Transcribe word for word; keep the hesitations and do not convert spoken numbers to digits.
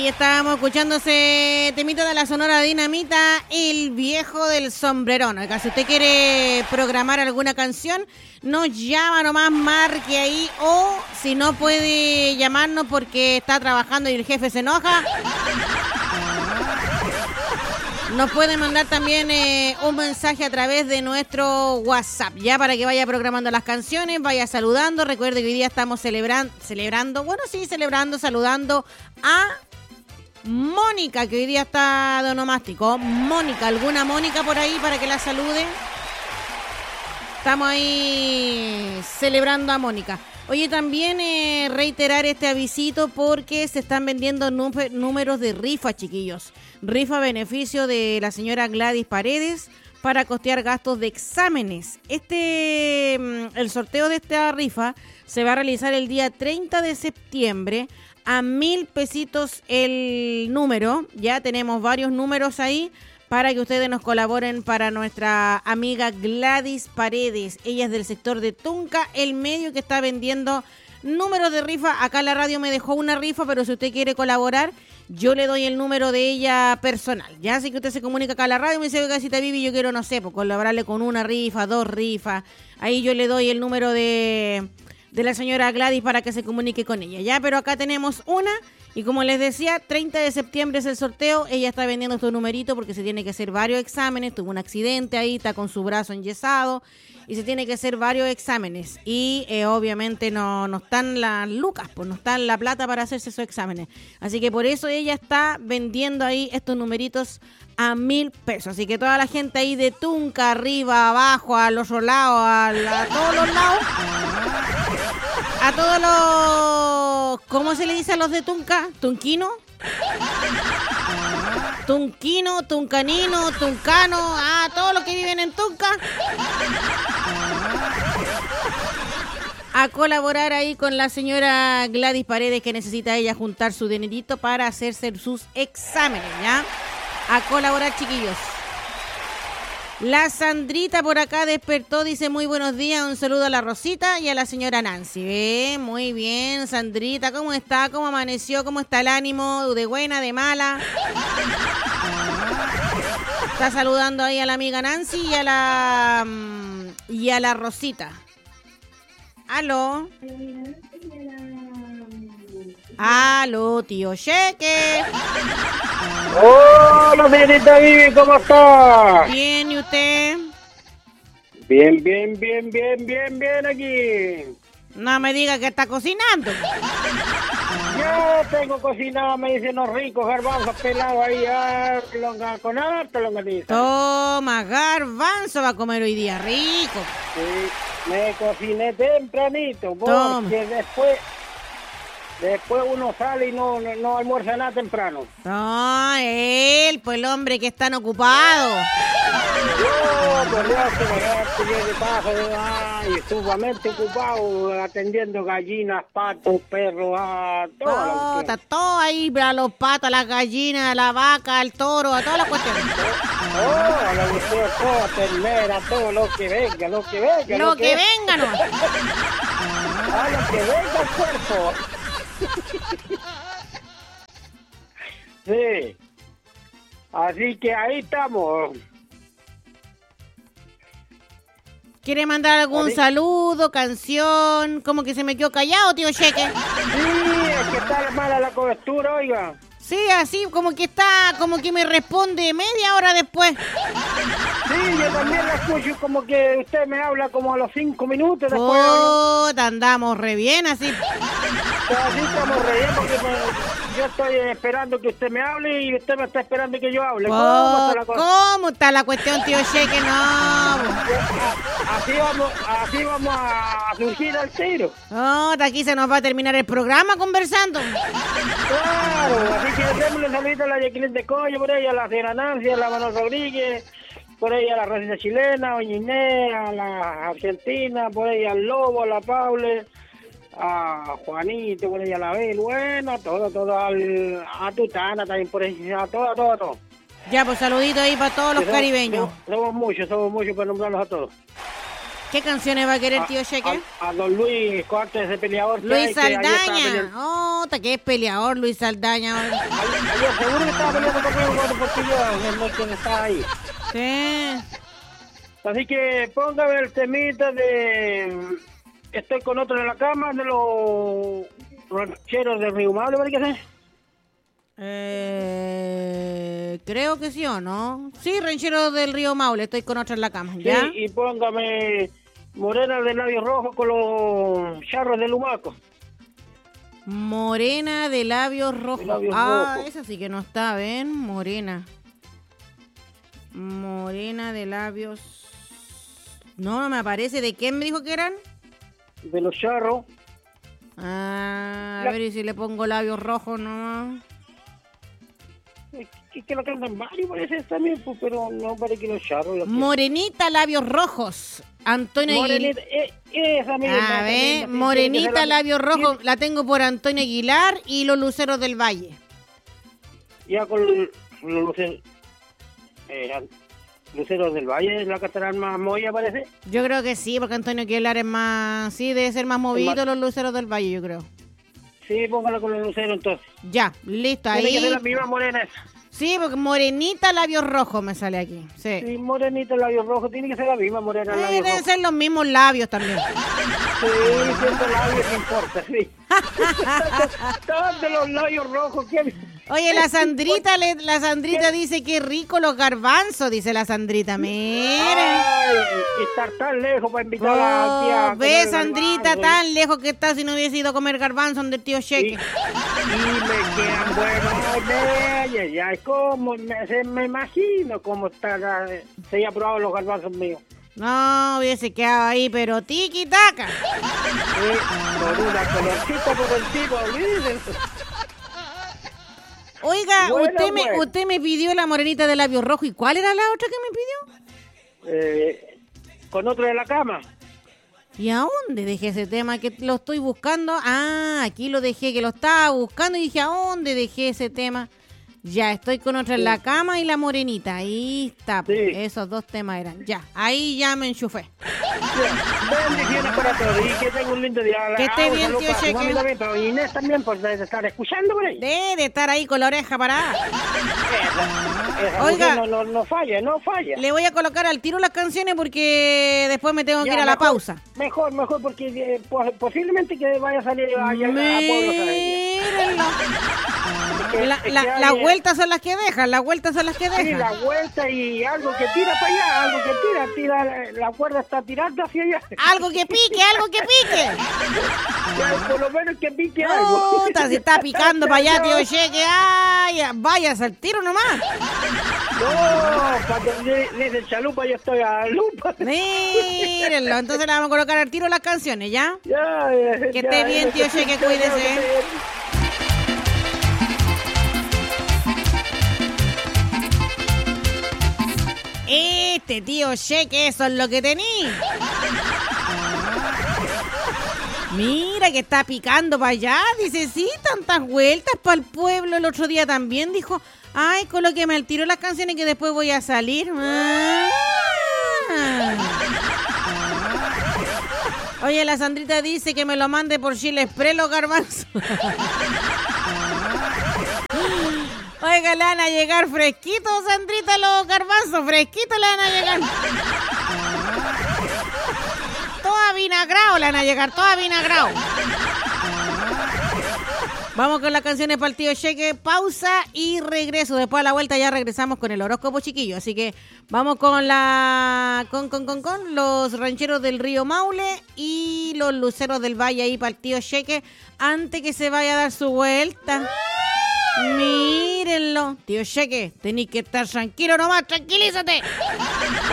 estábamos escuchándose temita de la Sonora Dinamita, El Viejo del Sombrerón. Oiga, si usted quiere programar alguna canción, nos llama nomás, marque ahí, o si no puede llamarnos porque está trabajando y el jefe se enoja, nos puede mandar también eh, un mensaje a través de nuestro WhatsApp, ya para que vaya programando las canciones, vaya saludando. Recuerde que hoy día estamos celebran- celebrando, bueno, sí, celebrando, saludando a Mónica, que hoy día está de onomástico. Mónica, ¿alguna Mónica por ahí para que la salude? Estamos ahí celebrando a Mónica. Oye, también eh, reiterar este avisito porque se están vendiendo nú- números de rifa, chiquillos. Rifa a beneficio de la señora Gladys Paredes para costear gastos de exámenes. Este, el sorteo de esta rifa se va a realizar el día treinta de septiembre a mil pesitos el número. Ya tenemos varios números ahí para que ustedes nos colaboren para nuestra amiga Gladys Paredes. Ella es del sector de Tunca, el medio que está vendiendo números de rifa. Acá la radio me dejó una rifa, pero si usted quiere colaborar, yo le doy el número de ella personal. Ya, así que usted se comunica acá a la radio y me dice, oiga, si te vive, yo quiero, no sé, pues colaborarle con una rifa, dos rifas. Ahí yo le doy el número de, de la señora Gladys para que se comunique con ella. Ya, pero acá tenemos una. Y como les decía, treinta de septiembre es el sorteo. Ella está vendiendo estos numeritos porque se tiene que hacer varios exámenes. Tuvo un accidente ahí, está con su brazo enyesado y se tiene que hacer varios exámenes. Y eh, obviamente no, no están las lucas, pues no está la plata para hacerse esos exámenes. Así que por eso ella está vendiendo ahí estos numeritos a mil pesos. Así que toda la gente ahí de Tunca, arriba, abajo, al otro lado, a, la, a todos los lados... A todos los... ¿Cómo se le dice a los de Tunca? ¿Tunquino? Tunquino, tuncanino, tuncano, a todos los que viven en Tunca. A colaborar ahí con la señora Gladys Paredes, que necesita ella juntar su dinerito para hacerse sus exámenes, ¿ya? A colaborar, chiquillos. La Sandrita por acá despertó, dice muy buenos días, un saludo a la Rosita y a la señora Nancy. ¿Ve? Muy bien, Sandrita, ¿cómo está? ¿Cómo amaneció? ¿Cómo está el ánimo? ¿De buena, de mala? Está saludando ahí a la amiga Nancy y a la, y a la Rosita. ¿Aló? ¡Aló, tío Cheque! ¡Hola, señorita Vivi! ¿Cómo está? Bien, ¿y usted? Bien, bien, bien, bien, bien, bien aquí. No me diga que está cocinando. Yo tengo cocinado, me dicen los ricos garbanzos pelados ahí, ah, longa, con harta longaniza. Toma, garbanzo va a comer hoy día, rico. Sí, me cociné tempranito, porque Toma. después... Después uno sale y no, no, no almuerza nada temprano. No, él, pues el hombre que es tan ocupado. Yo, por Dios, que me de paso, ay, sumamente ocupado atendiendo gallinas, patos, perros, ah, todo. Oh, está todo ahí, a los patos, a las gallinas, a la vaca, al toro, a todas las cuestiones. Oh, a lo que sea, todo, ternera, todo lo que venga, lo que venga. Lo, lo que, que venga, ¿no? A lo que venga el cuerpo. Sí, así que ahí estamos. ¿Quiere mandar algún ¿Así? saludo, canción? ¿Cómo que se me quedó callado, tío Cheque? Sí, es que está mala la cobertura, oiga. Sí, así como que está, como que me responde media hora después. Sí, yo también la escucho como que usted me habla como a los cinco minutos después. Oh, andamos re bien así. Así estamos re bien porque me, yo estoy esperando que usted me hable y usted me está esperando que yo hable. Oh, ¿Cómo está la cosa? ¿Cómo está la cuestión, tío Cheque? No. Así vamos, así vamos a surgir al tiro. Oh, de aquí se nos va a terminar el programa conversando. Claro, así que démosle un saludito a la Jacqueline de Coyo, por ella a la señora Nancy, a la Manuel Rodríguez, por ella a la Rosita Chilena, a Inés, a la Argentina, por ella al Lobo, a la Paule, a Juanito, por ella a la Bel, bueno, a todo, todo, al, a Tutana también, por ella, a todo, a todo, a todo. Ya, pues saludito ahí para todos los somos, caribeños. Somos, somos muchos, somos muchos para nombrarlos a todos. ¿Qué canciones va a querer, tío Cheque? A, a don Luis, corte ese peleador. Luis Saldaña. Oh, que es peleador, Luis Saldaña. Ayer, ayer seguro que estaba peleando conmigo cuando Portillo, no es quien está ahí. Sí. Así que póngame el temita de... Estoy con otro en la cama, de los rancheros del Río Maule, ¿vale qué sé? Eh, creo que sí o no. Sí, ranchero del Río Maule, estoy con otro en la cama, ¿ya? Sí, y póngame Morena de labios rojos con los charros de Lumaco. Morena de labios rojos. De labios ah, rojos. esa sí que no está, ¿ven? Morena. Morena de labios... No, no me aparece. ¿De quién me dijo que eran? De los charros. Ah, a La... ver, y si le pongo labios rojos, no. Es que lo cantan varios, parece también, pues, pero no parece que los charros. Los Morenita, labios rojos. Antonio Aguilar. Eh, esa misma. A ver, Morenita, la... labios rojos. Sí. La tengo por Antonio Aguilar y los Luceros del Valle. Ya con los Luceros. Eh, Luceros del Valle, la cantarán más movida, parece. Yo creo que sí, porque Antonio Aguilar es más... Sí, debe ser más movido más... los Luceros del Valle, yo creo. Sí, póngalo con los Luceros entonces. Ya, listo, ahí. Tiene que ser la misma morena esa. Sí, porque Morenita, labios rojos me sale aquí. Sí, sí Morenita, labios rojos, tiene que ser la misma morena, eh, labios deben rojos. ser los mismos labios también. Sí, siendo labios no importa, sí. Todos de los labios rojos, ¿qué? Oye, la Sandrita, le, la Sandrita dice que rico los garbanzos, dice la Sandrita, mira. Ay, estar tan lejos para invitar oh, a la tía. Ve, Sandrita, garbanzo, tan lejos que está si no hubiese ido a comer garbanzo donde el tío Cheque. Y, y me quedan buenos, ay, ay, ay, cómo, me, me imagino cómo está, se haya probado los garbanzos míos. No, hubiese quedado ahí, pero tiki-taka. Sí, con una colorcita por el tipo, olvídense. Oiga, bueno, usted, bueno. me, usted me pidió la morenita de labios rojos. ¿Y cuál era la otra que me pidió? Eh, con otro de la cama. ¿Y a dónde dejé ese tema que lo estoy buscando? Ah, aquí lo dejé, que lo estaba buscando y dije, ¿a dónde dejé ese tema? Ya, estoy con otra sí. en la cama y la morenita. Ahí está, pues, sí. Esos dos temas eran. Ya, ahí ya me enchufé. Bendiciones para todos y que tenga un lindo día. Que esté bien, tío Cheque. También, pero Inés también, pues, debe estar escuchando por ahí. Debe estar ahí con la oreja parada. Esa, esa Oiga, no, no, no falla, no falla. Le voy a colocar al tiro las canciones porque después me tengo ya, que ir a mejor, la pausa. Mejor, mejor, porque eh, posiblemente que vaya a salir allá a Pueblo. Mírenlo. La, la, las vueltas son las que dejan, las vueltas son las que dejan. Sí, la vuelta y algo que tira para allá, algo que tira, tira, la, la cuerda está tirando hacia allá. Algo que pique, algo que pique. Ya, por lo menos que pique no, algo. Está, se está picando para allá, tío Cheque. Ay, vayas al tiro nomás. No, cuando desde el chalupa yo estoy a lupa. Mírenlo, entonces le vamos a colocar al tiro las canciones, ¿ya? Ya, ya. Que esté bien, tío Cheque, cuídese. Este tío Cheque, eso es lo que tení. Mira que está picando para allá. Dice, sí, tantas vueltas para el pueblo. El otro día también dijo, ay, colóqueme al tiro las canciones que después voy a salir. Ah. Oye, la Sandrita dice que me lo mande por Chile Express los garbanzos. Oiga, le van a llegar fresquitos, Sandrita, los garbanzos, fresquitos le van a llegar. Toda vinagrao le van a llegar, toda vinagrao. Vamos con las canciones para el tío Cheque, pausa y regreso. Después a la vuelta ya regresamos con el horóscopo chiquillo. Así que vamos con la con, con, con, con los rancheros del Río Maule y los luceros del Valle ahí para el tío Cheque antes que se vaya a dar su vuelta. Mírenlo, tío Cheque, tenéis que estar tranquilo nomás, tranquilízate.